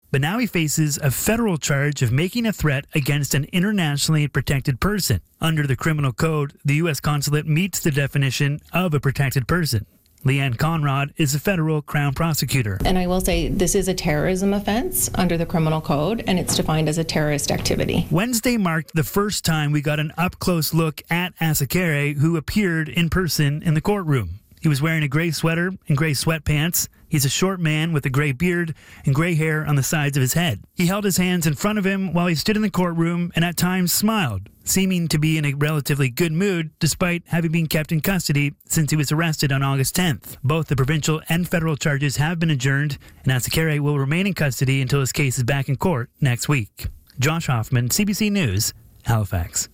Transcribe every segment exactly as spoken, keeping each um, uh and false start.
but now he faces a federal charge of making a threat against an internationally protected person. Under the criminal code, the U S consulate meets the definition of a protected person. Leanne Conrad is a federal Crown prosecutor. And I will say this is a terrorism offense under the criminal code, and it's defined as a terrorist activity. Wednesday marked the first time we got an up-close look at Asakere, who appeared in person in the courtroom. He was wearing a gray sweater and gray sweatpants. He's a short man with a gray beard and gray hair on the sides of his head. He held his hands in front of him while he stood in the courtroom and at times smiled, seeming to be in a relatively good mood despite having been kept in custody since he was arrested on August tenth. Both the provincial and federal charges have been adjourned, and Asakere will remain in custody until his case is back in court next week. Josh Hoffman, C B C News, Halifax.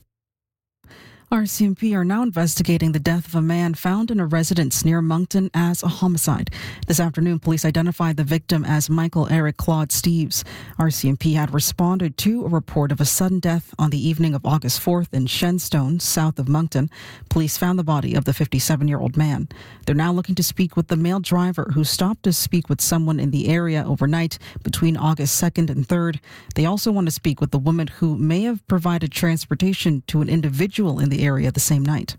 R C M P are now investigating the death of a man found in a residence near Moncton as a homicide. This afternoon, police identified the victim as Michael Eric Claude Steeves. R C M P had responded to a report of a sudden death on the evening of August fourth in Shenstone, south of Moncton. Police found the body of the fifty-seven-year-old man. They're now looking to speak with the male driver who stopped to speak with someone in the area overnight between August second and third. They also want to speak with the woman who may have provided transportation to an individual in the area the same night.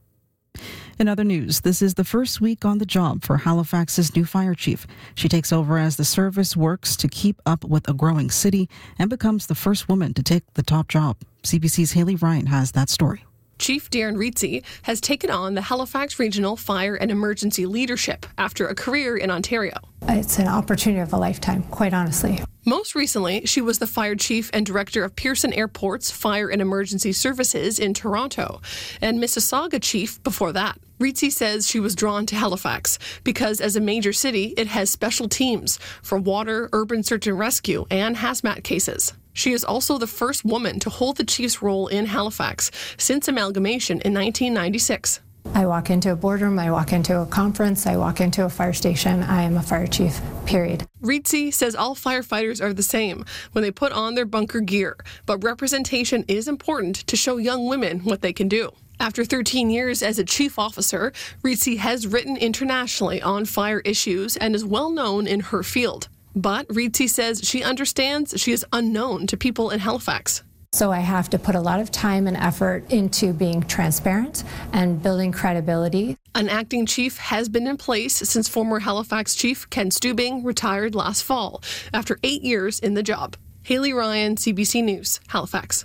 In other news, this is the first week on the job for Halifax's new fire chief. She takes over as the service works to keep up with a growing city and becomes the first woman to take the top job. C B C's Haley Ryan has that story. Chief Darren Rizzi has taken on the Halifax Regional Fire and Emergency Leadership after a career in Ontario. It's an opportunity of a lifetime, quite honestly. Most recently, she was the fire chief and director of Pearson Airport's Fire and Emergency Services in Toronto, and Mississauga chief before that. Rizzi says she was drawn to Halifax because as a major city, it has special teams for water, urban search and rescue, and hazmat cases. She is also the first woman to hold the chief's role in Halifax since amalgamation in nineteen ninety-six. I walk into a boardroom, I walk into a conference, I walk into a fire station, I am a fire chief, period. Rizzi says all firefighters are the same when they put on their bunker gear, but representation is important to show young women what they can do. After thirteen years as a chief officer, Rizzi has written internationally on fire issues and is well known in her field. But Rizzi says she understands she is unknown to people in Halifax. So I have to put a lot of time and effort into being transparent and building credibility. An acting chief has been in place since former Halifax chief Ken Stubing retired last fall after eight years in the job. Haley Ryan, C B C News, Halifax.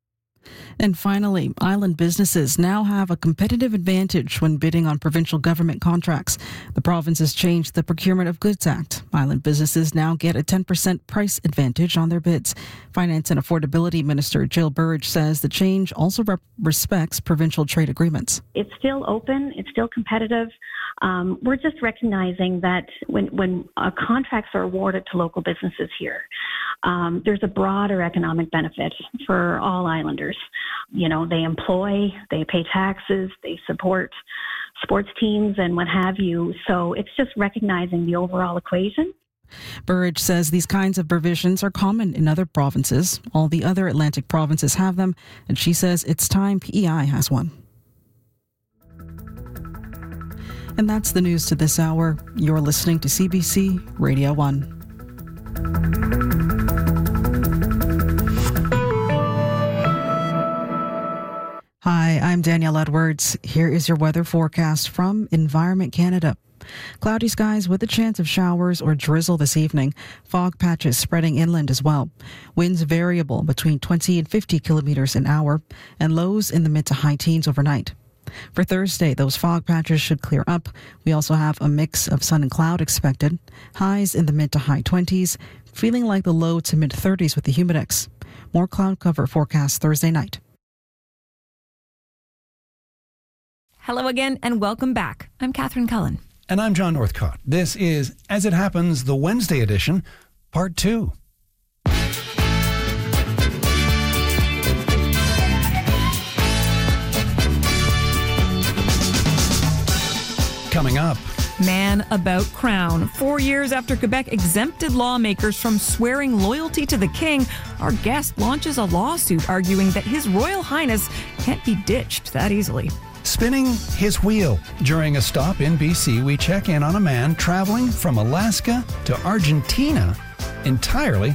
And finally, island businesses now have a competitive advantage when bidding on provincial government contracts. The province has changed the Procurement of Goods Act. Island businesses now get a ten percent price advantage on their bids. Finance and Affordability Minister Jill Burridge says the change also rep- respects provincial trade agreements. It's still open. It's still competitive. Um, we're just recognizing that when, when uh, contracts are awarded to local businesses here, um, there's a broader economic benefit for all islanders. You know, they employ, they pay taxes, they support sports teams and what have you. So it's just recognizing the overall equation. Burridge says these kinds of provisions are common in other provinces. All the other Atlantic provinces have them, and she says it's time P E I has one. And that's the news to this hour. You're listening to C B C Radio one. Hi, I'm Danielle Edwards. Here is your weather forecast from Environment Canada. Cloudy skies with a chance of showers or drizzle this evening. Fog patches spreading inland as well. Winds variable between twenty and fifty kilometers an hour and lows in the mid to high teens overnight. For Thursday, those fog patches should clear up. We also have a mix of sun and cloud expected. Highs in the mid to high twenties, feeling like the low to mid thirties with the humidex. More cloud cover forecast Thursday night. Hello again and welcome back. I'm Catherine Cullen. And I'm John Northcott. This is As It Happens, the Wednesday edition, part two. Coming up. Man about Crown. Four years after Quebec exempted lawmakers from swearing loyalty to the king, our guest launches a lawsuit arguing that His Royal Highness can't be ditched that easily. Spinning his wheel. During a stop in B C, we check in on a man traveling from Alaska to Argentina entirely